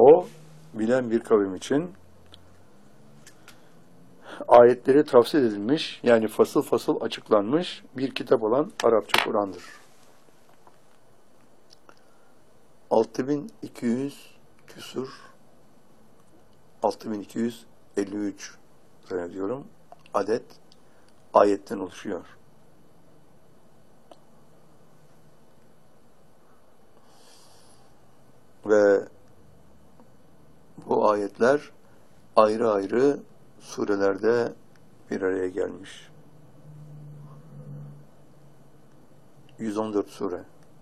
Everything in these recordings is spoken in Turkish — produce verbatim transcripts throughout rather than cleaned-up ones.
o bilen bir kavim için ayetleri tafsir edilmiş, yani fasıl fasıl açıklanmış bir kitap olan Arapça Kur'an'dır. altı bin iki yüz küsur, altı bin iki yüz elli üç zannediyorum adet ayetten oluşuyor. Ve bu ayetler ayrı ayrı surelerde bir araya gelmiş. yüz on dört sure.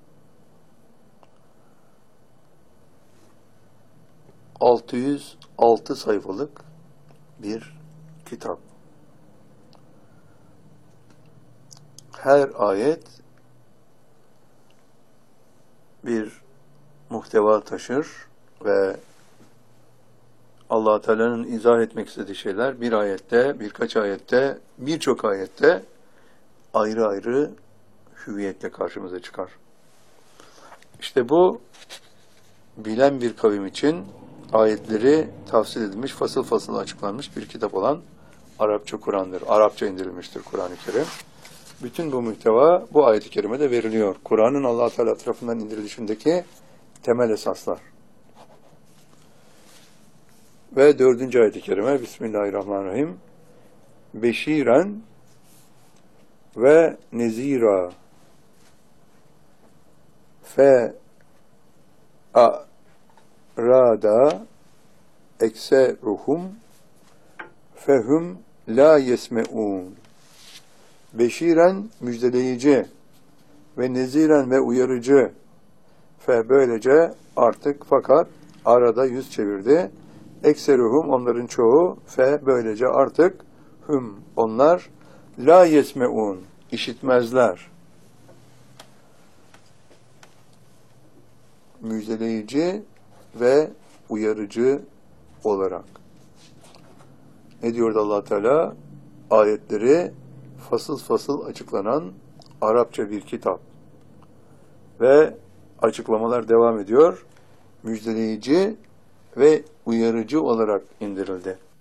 altı yüz altı sayfalık bir kitap. Her ayet bir muhteva taşır ve Allah Teala'nın izah etmek istediği şeyler bir ayette, birkaç ayette, birçok ayette ayrı ayrı hüviyetle karşımıza çıkar. İşte bu bilen bir kavim için ayetleri tafsir edilmiş, fasıl fasıl açıklanmış bir kitap olan Arapça Kur'an'dır. Arapça indirilmiştir Kur'an-ı Kerim. Bütün bu muhteva bu ayet-i kerimede veriliyor. Kur'an'ın Allah Teala tarafından indirilişindeki temel esaslar. Ve dördüncü ayet-i kerime Bismillahirrahmanirrahim. Beşiren ve nezira fe arada ekseruhum fehum la yesmeun. Beşiren müjdeleyici ve neziren ve uyarıcı. Fe böylece artık fakat arada yüz çevirdi. Ekseruhum onların çoğu fe böylece artık hum onlar la yesmeun işitmezler. Müjdeleyici ve uyarıcı olarak. Ne diyordu Allah Teala? Ayetleri fasıl fasıl açıklanan Arapça bir kitap. Ve açıklamalar devam ediyor. Müjdeleyici ve uyarıcı olarak indirildi.